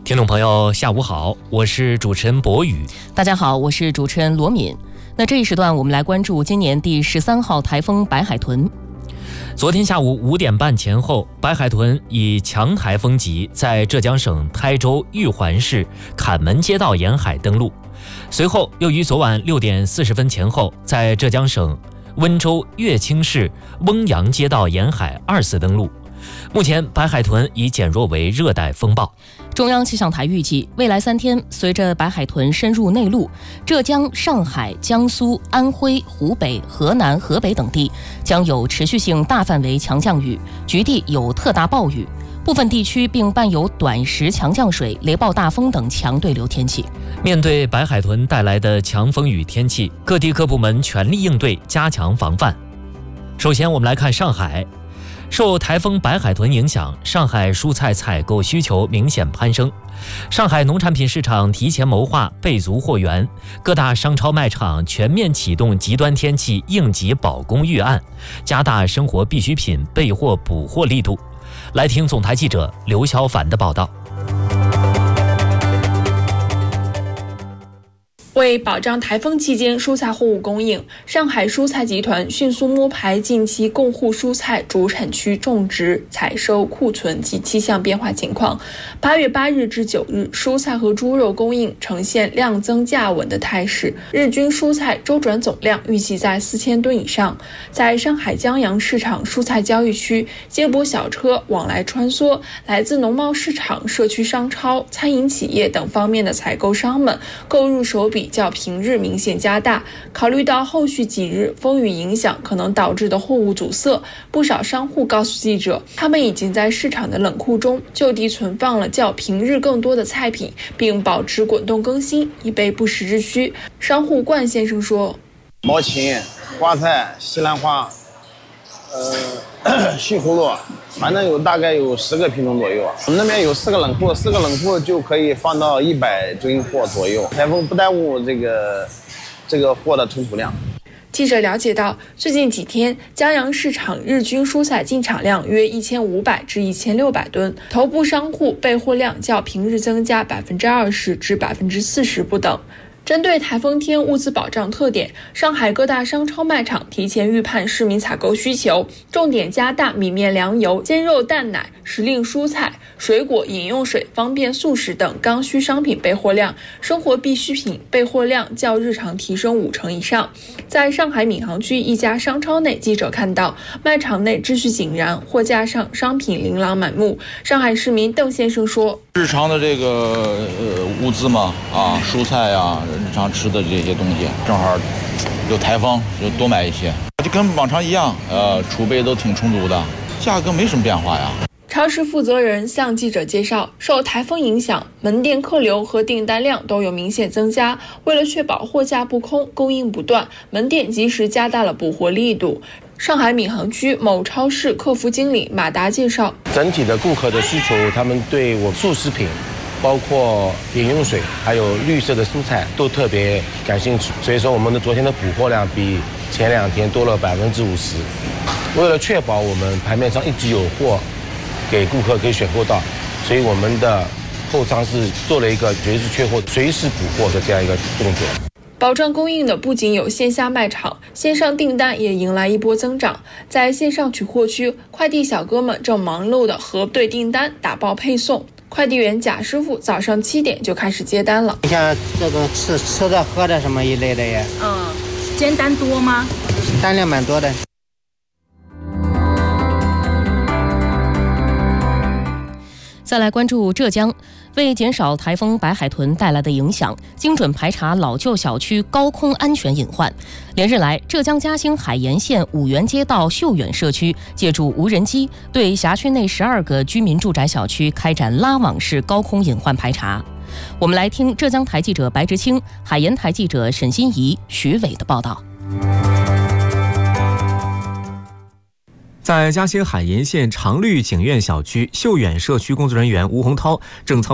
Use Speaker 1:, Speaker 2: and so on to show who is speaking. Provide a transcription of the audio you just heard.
Speaker 1: 听众朋友下午好，我是主持人博宇。
Speaker 2: 大家好，我是主持人罗敏。那这一时段我们来关注今年第13号台风白海豚。
Speaker 1: 昨天下午5点半前后，白海豚以强台风级在浙江省台州玉环市坎门街道沿海登陆，随后又于昨晚6点40分前后在浙江省温州乐清市翁阳街道沿海2次登陆。目前白海豚已减弱为热带风暴。
Speaker 2: 中央气象台预计，未来3天，随着白海豚深入内陆，浙江、上海、江苏、安徽、湖北、河南、河北等地将有持续性大范围强降雨，局地有特大暴雨，部分地区并伴有短时强降水、雷暴大风等强对流天气。
Speaker 1: 面对白海豚带来的强风雨天气，各地各部门全力应对，加强防范。首先，我们来看上海。受台风白海豚影响，上海蔬菜采购需求明显攀升。上海农产品市场提前谋划，备足货源，各大商超卖场全面启动极端天气应急保供预案，加大生活必需品备货补货力度。来听总台记者刘小凡的报道。
Speaker 3: 为保障台风期间蔬菜货物供应，上海蔬菜集团迅速摸排近期供户蔬菜主产区种植、采收、库存及气象变化情况。8月8日至9日，蔬菜和猪肉供应呈现量增价稳的态势，日均蔬菜周转总量预计在4000吨以上。在上海江阳市场蔬菜交易区，接驳小车往来穿梭，来自农贸市场、社区商超、餐饮企业等方面的采购商们购入手比较平日明显加大。考虑到后续几日风雨影响可能导致的货物阻塞，不少商户告诉记者，他们已经在市场的冷库中就地存放了较平日更多的菜品，并保持滚动更新，以备不时之需。商户冠先生说，
Speaker 4: 毛芹、花菜、西兰花、西葫芦，反正大概有10个品种左右。我们那边有4个冷库，4个冷库就可以放到100吨货左右。台风不耽误这个货的吞吐量。
Speaker 3: 记者了解到，最近几天江阳市场日均蔬菜进场量约1500至1600吨，头部商户备货量较平日增加20%至40%不等。针对台风天物资保障特点，上海各大商超卖场提前预判市民采购需求，重点加大米面粮油、鲜肉蛋奶、时令蔬菜、水果、饮用水、方便速食等刚需商品备货量，生活必需品备货量较日常提升50%以上。在上海闵行区一家商超内，记者看到卖场内秩序井然，货架上商品琳琅满目。上海市民邓先生说，
Speaker 5: 日常的这个物资嘛，蔬菜啊，日常吃的这些东西，正好有台风就多买一些，就跟往常一样，储备都挺充足的，价格没什么变化呀。
Speaker 3: 超市负责人向记者介绍，受台风影响，门店客流和订单量都有明显增加。为了确保货架不空、供应不断，门店及时加大了补货力度。上海闵行区某超市客服经理马达介绍，
Speaker 6: 整体的顾客的需求，他们对我速食品，包括饮用水还有绿色的蔬菜都特别感兴趣，所以说我们的昨天的补货量比前2天多了50%。为了确保我们盘面上一直有货给顾客可以选购到，所以我们的后仓是做了一个随时缺货、随时补货的这样一个动作。
Speaker 3: 保障供应的不仅有线下卖场，线上订单也迎来一波增长。在线上取货区，快递小哥们正忙碌地核对订单、打包配送。快递员贾师傅早上7点就开始接单了。
Speaker 7: 像这个吃的、喝的什么一类的呀？
Speaker 8: 接单多吗？
Speaker 7: 单量蛮多的。
Speaker 2: 再来关注浙江，为减少台风白海豚带来的影响，精准排查老旧小区高空安全隐患。连日来，浙江嘉兴海盐县五原街道秀远社区借助无人机，对辖区内12个居民住宅小区开展拉网式高空隐患排查。我们来听浙江台记者白直清、海盐台记者沈欣怡、徐伟的报道。
Speaker 9: 在嘉兴海盐县长绿景苑小区秀远社区工作人员吴洪涛正操